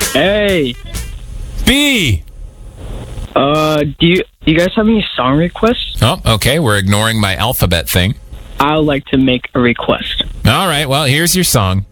Hey. B. Do you guys have any song requests? Oh, okay. We're ignoring my alphabet thing. I would like to make a request. All right. Well, here's your song.